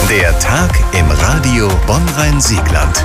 Der Tag im Radio Bonn-Rhein-Siegland.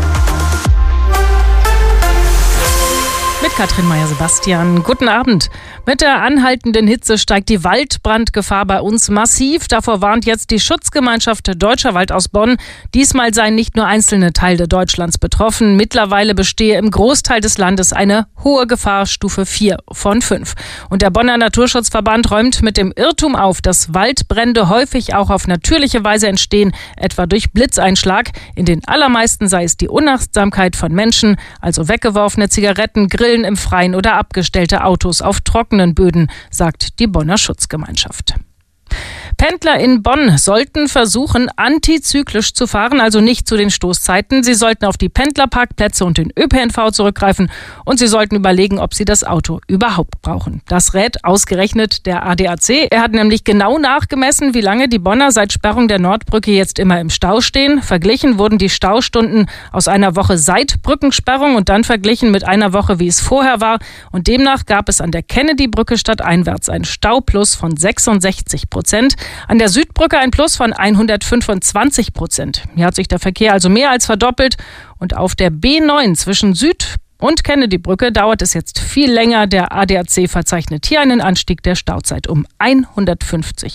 Mit Katrin Meyer-Sebastian. Guten Abend. Mit der anhaltenden Hitze steigt die Waldbrandgefahr bei uns massiv. Davor warnt jetzt die Schutzgemeinschaft Deutscher Wald aus Bonn. Diesmal seien nicht nur einzelne Teile Deutschlands betroffen. Mittlerweile bestehe im Großteil des Landes eine hohe Gefahr, Stufe 4 von 5. Und der Bonner Naturschutzverband räumt mit dem Irrtum auf, dass Waldbrände häufig auch auf natürliche Weise entstehen, etwa durch Blitzeinschlag. In den allermeisten sei es die Unachtsamkeit von Menschen, also weggeworfene Zigaretten, Grillen im Freien oder abgestellte Autos auf trockenen Böden, sagt die Bonner Schutzgemeinschaft. Pendler in Bonn sollten versuchen, antizyklisch zu fahren, also nicht zu den Stoßzeiten. Sie sollten auf die Pendlerparkplätze und den ÖPNV zurückgreifen und sie sollten überlegen, ob sie das Auto überhaupt brauchen. Das rät ausgerechnet der ADAC. Er hat nämlich genau nachgemessen, wie lange die Bonner seit Sperrung der Nordbrücke jetzt immer im Stau stehen. Verglichen wurden die Staustunden aus einer Woche seit Brückensperrung und dann verglichen mit einer Woche, wie es vorher war. Und demnach gab es an der Kennedy-Brücke stadteinwärts ein Stauplus von 66%. An der Südbrücke ein Plus von 125%. Hier hat sich der Verkehr also mehr als verdoppelt. Und auf der B9 zwischen Süd- und Kennedy-Brücke dauert es jetzt viel länger. Der ADAC verzeichnet hier einen Anstieg der Stauzeit um 150%.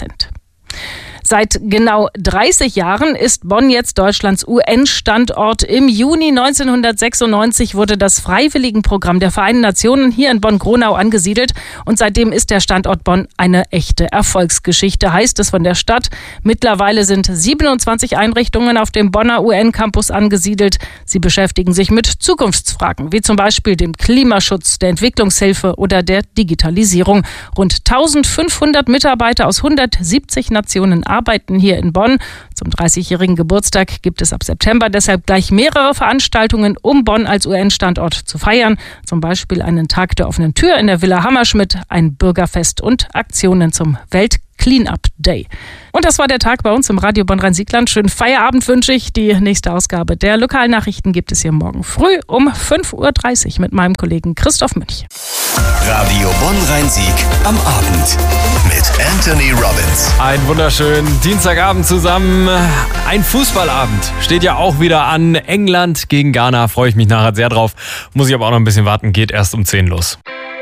Seit genau 30 Jahren ist Bonn jetzt Deutschlands UN-Standort. Im Juni 1996 wurde das Freiwilligenprogramm der Vereinten Nationen hier in Bonn-Gronau angesiedelt. Und seitdem ist der Standort Bonn eine echte Erfolgsgeschichte, heißt es von der Stadt. Mittlerweile sind 27 Einrichtungen auf dem Bonner UN-Campus angesiedelt. Sie beschäftigen sich mit Zukunftsfragen, wie zum Beispiel dem Klimaschutz, der Entwicklungshilfe oder der Digitalisierung. Rund 1500 Mitarbeiter aus 170 Nationen arbeiten hier in Bonn. Zum 30-jährigen Geburtstag gibt es ab September deshalb gleich mehrere Veranstaltungen, um Bonn als UN-Standort zu feiern. Zum Beispiel einen Tag der offenen Tür in der Villa Hammerschmidt, ein Bürgerfest und Aktionen zum Welt-Cleanup Day. Und das war der Tag bei uns im Radio Bonn-Rhein-Siegland. Schönen Feierabend wünsche ich. Die nächste Ausgabe der Lokalnachrichten gibt es hier morgen früh um 5.30 Uhr mit meinem Kollegen Christoph Münch. Radio Bonn-Rhein-Sieg am Abend mit Anthony Robbins. Einen wunderschönen Dienstagabend zusammen. Ein Fußballabend steht ja auch wieder an. England gegen Ghana. Freue ich mich nachher sehr drauf. Muss ich aber auch noch ein bisschen warten. Geht erst um 10 los.